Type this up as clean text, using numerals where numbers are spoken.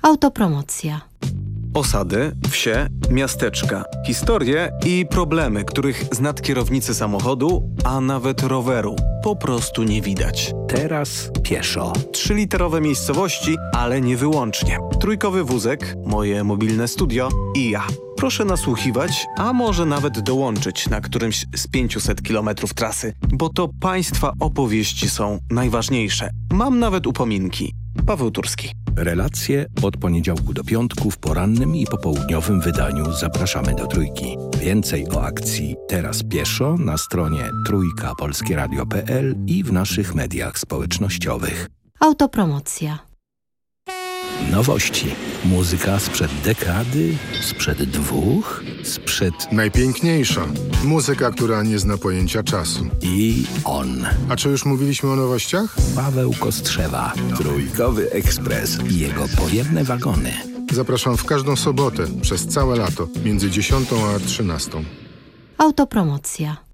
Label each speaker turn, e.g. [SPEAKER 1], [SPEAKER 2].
[SPEAKER 1] Autopromocja.
[SPEAKER 2] Osady, wsie, miasteczka, historie i problemy, których z nad kierownicy samochodu, a nawet roweru po prostu nie widać.
[SPEAKER 3] Teraz pieszo.
[SPEAKER 2] 3-literowe miejscowości, ale nie wyłącznie. Trójkowy wózek, moje mobilne studio i ja. Proszę nasłuchiwać, a może nawet dołączyć na którymś z 500 kilometrów trasy, bo to Państwa opowieści są najważniejsze. Mam nawet upominki. Paweł Turski.
[SPEAKER 3] Relacje od poniedziałku do piątku w porannym i popołudniowym wydaniu zapraszamy do Trójki. Więcej o akcji Teraz pieszo na stronie trójkapolskieradio.pl i w naszych mediach społecznościowych.
[SPEAKER 1] Autopromocja.
[SPEAKER 3] Nowości. Muzyka sprzed dekady, sprzed 2, sprzed...
[SPEAKER 4] Najpiękniejsza. Muzyka, która nie zna pojęcia czasu.
[SPEAKER 3] I on.
[SPEAKER 4] A czy już mówiliśmy o nowościach?
[SPEAKER 3] Paweł Kostrzewa. Trójkowy Ekspres i jego pojemne wagony.
[SPEAKER 4] Zapraszam w każdą sobotę przez całe lato między 10 a 13.
[SPEAKER 1] Autopromocja.